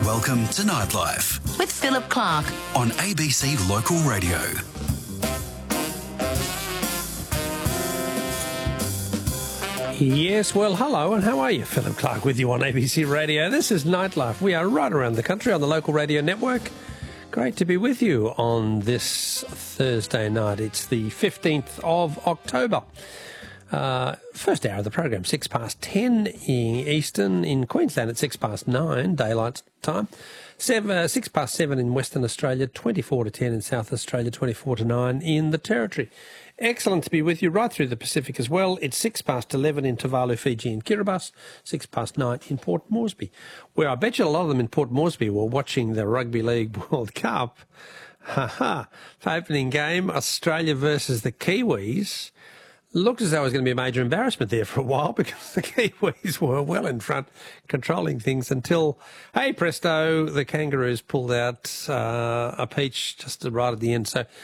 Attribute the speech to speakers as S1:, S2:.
S1: Welcome to Nightlife
S2: with Philip Clark
S1: on ABC Local Radio.
S3: Yes, well, hello, and how are you? Philip Clark with you on ABC Radio. This is Nightlife. We are right around the country on the local radio network. Great to be with you on this Thursday night. It's the 15th of October. First hour of the program, 10:06 in Eastern, in Queensland at 9:06 daylight time. 7:06 in Western Australia, 10:24 in South Australia, 9:24 in the Territory. Excellent to be with you right through the Pacific as well. It's 11:06 in Tuvalu, Fiji and Kiribati, 9:06 in Port Moresby, where I bet you a lot of them in Port Moresby were watching the Rugby League World Cup. Opening game, Australia versus the Kiwis. Looked as though it was going to be a major embarrassment there for a while because the Kiwis were well in front, controlling things until, hey presto, the Kangaroos pulled out a peach just right at the end. So